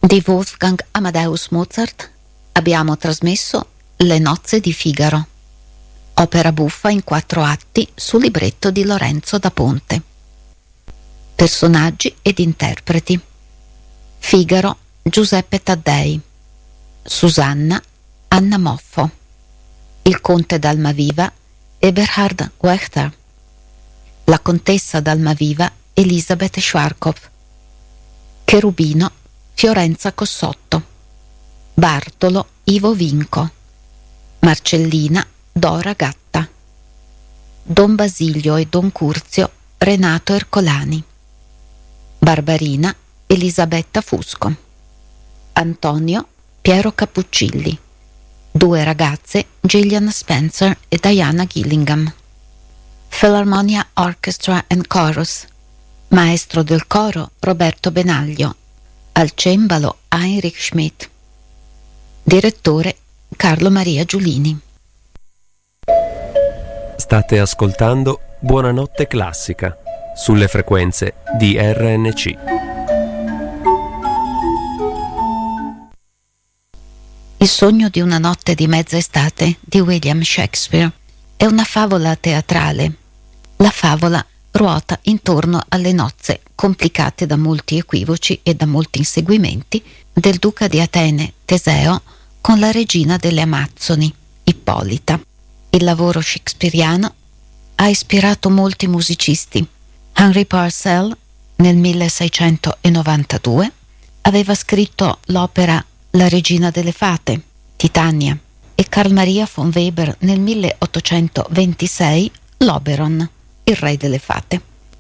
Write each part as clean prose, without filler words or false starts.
Di Wolfgang Amadeus Mozart abbiamo trasmesso Le nozze di Figaro, opera buffa in 4 atti su libretto di Lorenzo da Ponte. Personaggi ed interpreti: Figaro, Giuseppe Taddei; Susanna, Anna Moffo; il conte d'Almaviva, Eberhard Wechter; la contessa d'Almaviva, Elisabeth Schwarzkopf; Cherubino, Fiorenza Cossotto; Bartolo, Ivo Vinco; Marcellina, Dora Gatta; Don Basilio e Don Curzio, Renato Ercolani; Barbarina, Elisabetta Fusco; Antonio, Piero Cappuccilli; 2 ragazze, Gillian Spencer e Diana Gillingham. Philharmonia Orchestra and Chorus, maestro del coro Roberto Benaglio, al cembalo Heinrich Schmidt, direttore Carlo Maria Giulini. State ascoltando Buonanotte Classica sulle frequenze di RNC. Il sogno di una notte di mezza estate di William Shakespeare è una favola teatrale. La favola ruota intorno alle nozze, complicate da molti equivoci e da molti inseguimenti, del duca di Atene, Teseo, con la regina delle Amazzoni, Ippolita. Il lavoro shakespeariano ha ispirato molti musicisti. Henry Purcell, nel 1692, aveva scritto l'opera La regina delle fate, Titania, e Carl Maria von Weber nel 1826 l'Oberon, il re delle fate.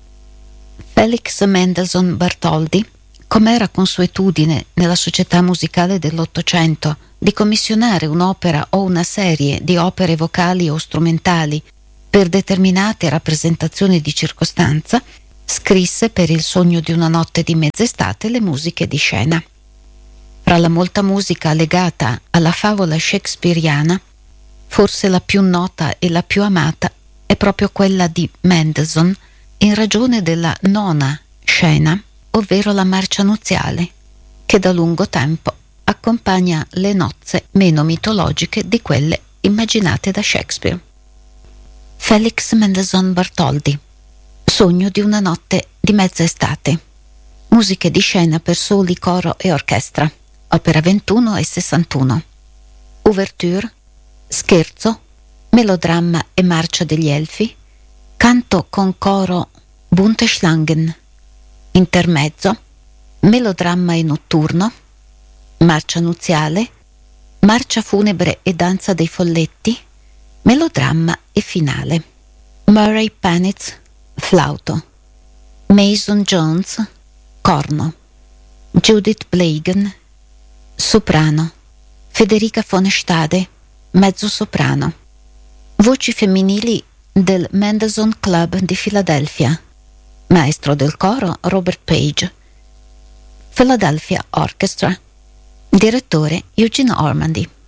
Felix Mendelssohn Bartholdy, come era consuetudine nella società musicale dell'Ottocento di commissionare un'opera o una serie di opere vocali o strumentali per determinate rappresentazioni di circostanza, scrisse per Il sogno di una notte di mezz'estate le musiche di scena. Fra la molta musica legata alla favola shakespeariana, forse la più nota e la più amata è proprio quella di Mendelssohn in ragione della 9ª scena, ovvero la marcia nuziale, che da lungo tempo accompagna le nozze meno mitologiche di quelle immaginate da Shakespeare. Felix Mendelssohn Bartholdy, Sogno di una notte di mezza estate, musiche di scena per soli, coro e orchestra, opera 21 e 61. Ouverture, scherzo, melodramma e marcia degli elfi, canto con coro Bunte Schlangen, intermezzo, melodramma e notturno, marcia nuziale, marcia funebre e danza dei folletti, melodramma e finale. Murray Panitz, flauto; Mason Jones, corno; Judith Blagan, soprano; Federica von Stade, mezzo soprano. Voci femminili del Mendelssohn Club di Filadelfia, maestro del coro Robert Page. Philadelphia Orchestra, direttore Eugene Ormandy.